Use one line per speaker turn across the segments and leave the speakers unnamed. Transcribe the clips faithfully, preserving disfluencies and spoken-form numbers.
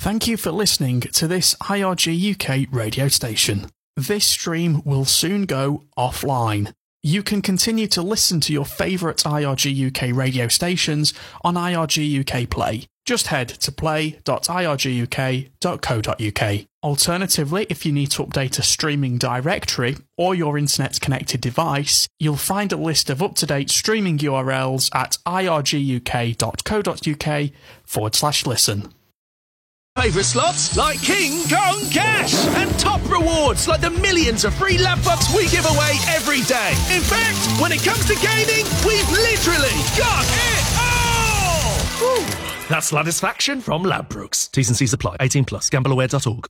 Thank you for listening to this I R G U K radio station. This stream will soon go offline. You can continue to listen to your favourite I R G U K radio stations on I R G U K Play. Just head to play dot I R G U K dot co dot U K. Alternatively, if you need to update a streaming directory or your internet-connected device, you'll find a list of up-to-date streaming U R Ls at I R G U K dot co dot U K forward slash listen.
Favourite slots like King Kong Cash and top rewards like the millions of free lab bucks we give away every day. In fact, when it comes to gaming, we've literally got it all! Whew. That's Satisfaction from Ladbrokes. T's and C's apply. eighteen plus. gamble aware dot org.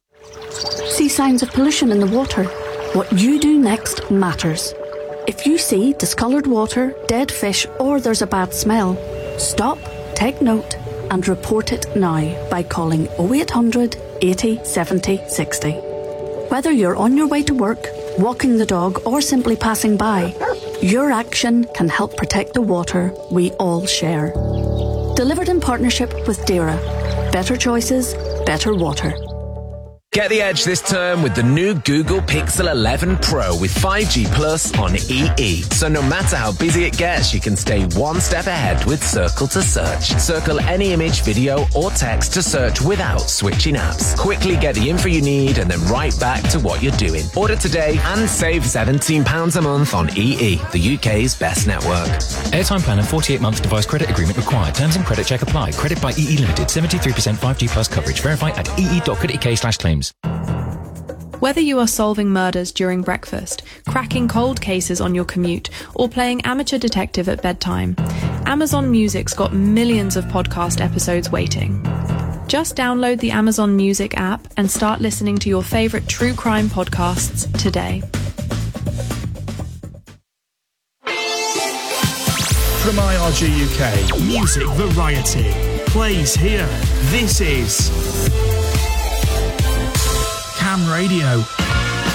See signs of pollution in the water? What you do next matters. If you see discoloured water, dead fish, or there's a bad smell, stop, take note, and report it now by calling oh eight hundred eighty seventy sixty. Whether you're on your way to work, walking the dog, or simply passing by, your action can help protect the water we all share. Delivered in partnership with DERA. Better choices, better water.
Get the edge this term with the new Google Pixel eleven Pro with five G Plus on E E. So no matter how busy it gets, you can stay one step ahead with Circle to Search. Circle any image, video or text to search without switching apps. Quickly get the info you need and then right back to what you're doing. Order today and save seventeen pounds a month on E E, the U K's best network.
Airtime plan and forty-eight month device credit agreement required. Terms and credit check apply. Credit by E E Limited. seventy-three percent five G Plus coverage. Verify at e e dot co dot u k slash claims.
Whether you are solving murders during breakfast, cracking cold cases on your commute, or playing amateur detective at bedtime, Amazon Music's got millions of podcast episodes waiting. Just download the Amazon Music app and start listening to your favourite true crime podcasts today.
From I R G U K, music variety plays here. This is Cam Radio.